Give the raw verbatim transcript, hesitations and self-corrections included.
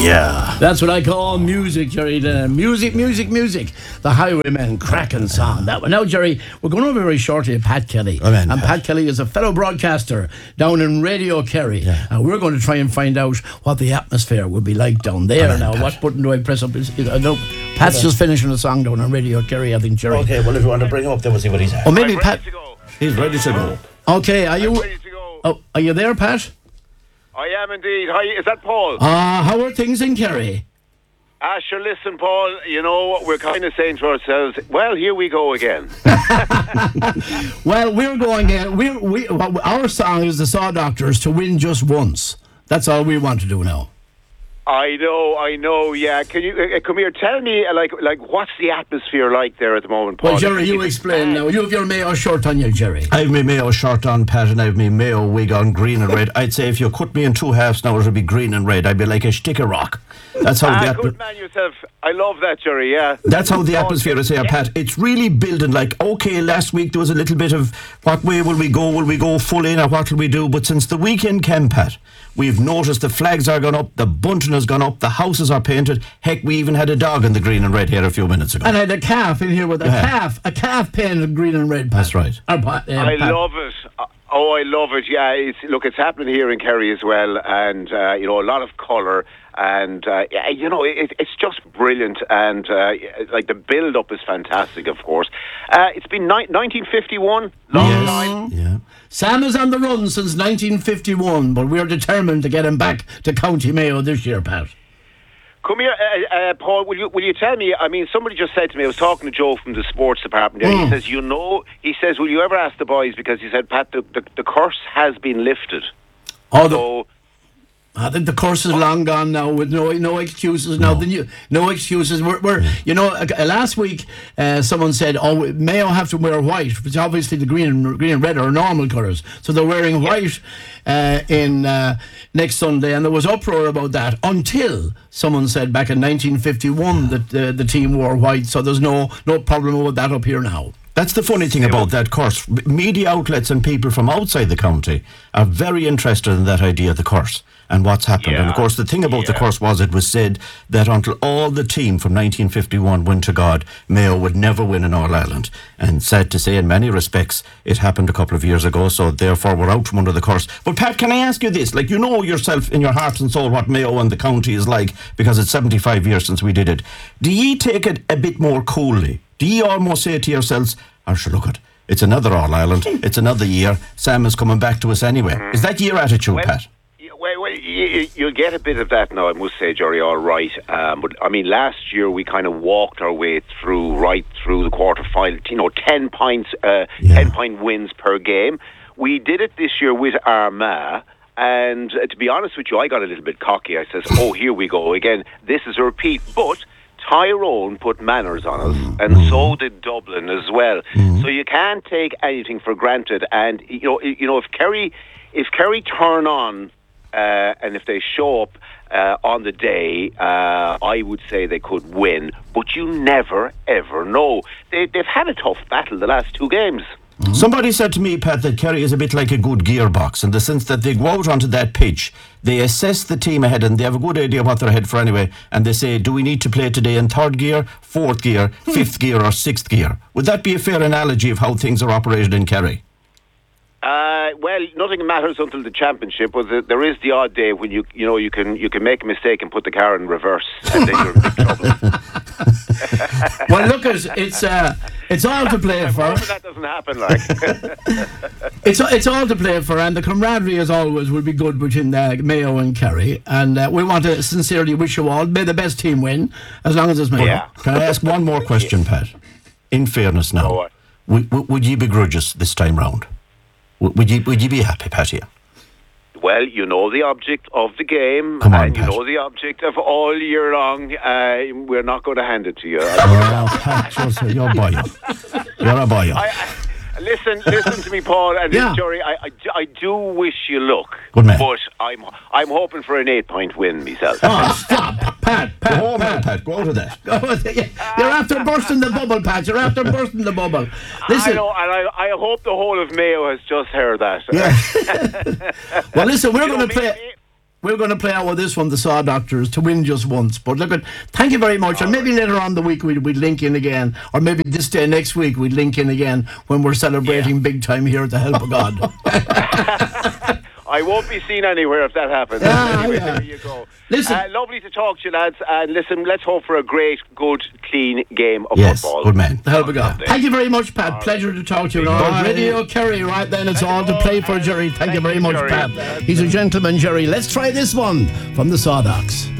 Yeah. That's what I call music, Jerry. The music, music, music. The Highwaymen, cracking song. That one. Now, Jerry, we're going over very shortly to Pat Kelly. Oh, man, and Pat. Pat Kelly is a fellow broadcaster down in Radio Kerry. Yeah. And we're going to try and find out what the atmosphere would be like down there. Oh, man, now, Pat. what button do I press up? Is- is- I don't. Pat's just finishing a song down on Radio Kerry, I think, Jerry. Okay, well, if you want to bring him up, then we'll see what he's at. Or maybe I'm Pat. ready to go. He's ready to go. Okay, are you? I'm ready to go. Oh, are you there, Pat? I am indeed. Hi, is that Paul? Uh, how are things in Kerry? Ah, sure, listen, Paul, you know, we're kind of saying to ourselves, well, here we go again. Well, we're going in. We we our song is the Saw Doctors to win just once. That's all we want to do now. I know, I know, yeah. Can you, uh, come here, tell me, uh, like, like, what's the atmosphere like there at the moment, Paul? Well, Jerry, you explain now. You have your Mayo shirt on you, Jerry. I have my Mayo shirt on, Pat, and I have my Mayo wig on, green and red. I'd say if you cut me in two halves now, it would be green and red. I'd be like a stick of rock. That's how Ah, the good atmo- man yourself. I love that, Jerry, yeah. That's how the Oh, atmosphere is here, yeah. Pat. It's really building like, okay, last week there was a little bit of what way will we go? Will we go full in or what will we do? But since the weekend came, Pat, we've noticed the flags are gone up, the bunting has gone up, the houses are painted. Heck, we even had a dog in the green and red here a few minutes ago. And I had a calf in here with a Yeah. calf, a calf painted green and red. Pat. That's right. Or, pa- uh, I Pat. love it. Uh, Oh, I love it. Yeah, it's, look, it's happening here in Kerry as well, and uh, you know, a lot of colour, and uh, yeah, you know, it, it's just brilliant, and uh, like the build-up is fantastic. Of course, uh, it's been ni- nineteen fifty-one, long Yes. time. Yeah. Sam is on the run since nineteen fifty-one, but we're determined to get him back to County Mayo this year, Pat. Come here, uh, uh, Paul. Will you will you tell me? I mean, somebody just said to me. I was talking to Joe from the sports department. There. Mm. He says, you know, he says, will you ever ask the boys, because he said, Pat, the the, the curse has been lifted. Oh, the, So. I think the course is long gone now, with no no excuses. Now, No. the new, no excuses. We're, we're you know, uh, last week uh, someone said, "Oh, Mayo have to wear white," which obviously the green and green and red are normal colours. So they're wearing white uh, in uh, next Sunday, and there was uproar about that until someone said back in nineteen fifty-one that uh, the team wore white. So there's no no problem with that up here now. That's the funny thing about that curse. M- Media outlets and people from outside the county are very interested in that idea of the curse and what's happened. Yeah. And of course, the thing about the Yeah. curse was it was said that until all the team from nineteen fifty-one went to God, Mayo would never win in All Ireland. And sad to say, in many respects, it happened a couple of years ago, so therefore we're out from under the curse. But Pat, can I ask you this? Like, you know yourself in your heart and soul what Mayo and the county is like, because it's seventy-five years since we did it. Do ye take it a bit more coolly? Do you almost say to yourselves, I should look at it's another All Ireland, it's another year, Sam is coming back to us anyway? Is that your attitude, Well, Pat? y- Well, well you, you'll get a bit of that now, I must say, Jerry, all right. Um, but, I mean, last year we kind of walked our way through, right through the quarter-final, you know, ten points, uh, Yeah. ten-point wins per game. We did it this year with Armagh. And uh, to be honest with you, I got a little bit cocky. I says, oh, here we go again. This is a repeat. But Tyrone put manners on us, and so did Dublin as well. So you can't take anything for granted. And you know, you know, if Kerry, if Kerry turn on, uh, and if they show up uh, on the day, uh, I would say they could win. But you never ever know. They, they've had a tough battle the last two games. Somebody said to me, Pat, that Kerry is a bit like a good gearbox in the sense that they go out onto that pitch, they assess the team ahead and they have a good idea what they're ahead for anyway, and they say, do we need to play today in third gear, fourth gear, fifth gear or sixth gear? Would that be a fair analogy of how things are operated in Kerry? Uh, well, nothing matters until the championship. But the, there is the odd day when you you know you can you can make a mistake and put the car in reverse, and then you're in big trouble. Well, look, it's it's, uh, it's all to play I'm for. hoping that doesn't happen. Like, It's it's all to play for, and the camaraderie, as always, will be good between uh, Mayo and Kerry. And uh, we want to sincerely wish you all, may the best team win, as long as it's Mayo. Yeah. Can I ask one more question, Pat? In fairness now, Go on. would, would, would you begrudge us this time round? Would, would you would you be happy, Pat, here? well, you know the object of the game, Come on, and you Pat. know the object of all year long. Uh, we're not going to hand it to you. Oh, Pat, just, you're a boy. You're a boy. I, I, listen, listen to me, Paul, and Yeah. Jerry. I, I, I do wish you luck, Good man. but I'm I'm hoping for an eight-point win myself. Oh, stop, Pat, Go Pat, home, Pat. Pat. Go out of that. You're after bursting the bubble, Pat. You're after bursting the bubble. I Listen, know, and I, I hope the whole of Mayo has just heard that. well, listen, we're You going know, to play. me- we're going to play out with this one, the Saw Doctors, to win just once. But look, at, thank you very much. And maybe later on the week we'd, we'd link in again, or maybe this day next week we'd link in again when we're celebrating Yeah. big time here at the Help of God. I won't be seen anywhere if that happens. Ah, anyway, yeah. there you go. Listen- uh, lovely to talk to you, lads. And listen, let's hope for a great, good, clean game of Yes, football. good man. The Help of God. Lovely. Thank you very much, Pat. Pleasure to talk to you. Bye. Radio Kerry, right then, it's all to play for Jerry. Thank, Thank you very you, much, Jerry. Pat. He's a gentleman, Jerry. Let's try this one from the Sawdocks.